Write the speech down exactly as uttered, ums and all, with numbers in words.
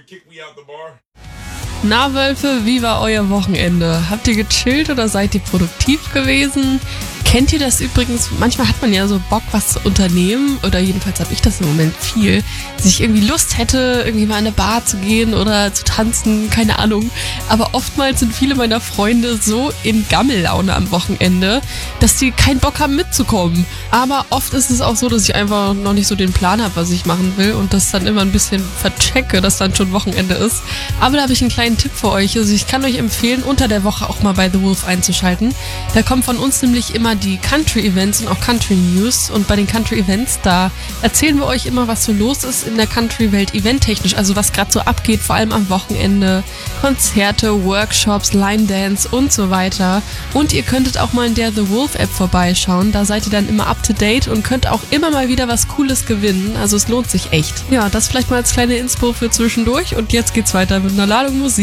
Na Wölfe, wie war euer Wochenende? Habt ihr gechillt oder seid ihr produktiv gewesen? Kennt ihr das übrigens? Manchmal hat man ja so Bock, was zu unternehmen, oder jedenfalls habe ich das im Moment viel, dass ich irgendwie Lust hätte, irgendwie mal in eine Bar zu gehen oder zu tanzen, keine Ahnung. Aber oftmals sind viele meiner Freunde so in Gammellaune am Wochenende, dass die keinen Bock haben mitzukommen. Aber oft ist es auch so, dass ich einfach noch nicht so den Plan habe, was ich machen will und das dann immer ein bisschen verchecke, dass dann schon Wochenende ist. Aber da habe ich einen kleinen Tipp für euch. Also ich kann euch empfehlen, unter der Woche auch mal bei The Wolf einzuschalten. Da kommen von uns nämlich immer die Country-Events und auch Country-News. Und bei den Country-Events, da erzählen wir euch immer, was so los ist in der Country-Welt eventtechnisch. Also was gerade so abgeht, vor allem am Wochenende. Konzerte, Workshops, Line-Dance und so weiter. Und ihr könntet auch mal in der The Wolf-App vorbeischauen. Da seid ihr dann immer up-to-date und könnt auch immer mal wieder was Cooles gewinnen. Also es lohnt sich echt. Ja, das vielleicht mal als kleine Inspo für zwischendurch. Und jetzt geht's weiter mit einer Ladung Musik.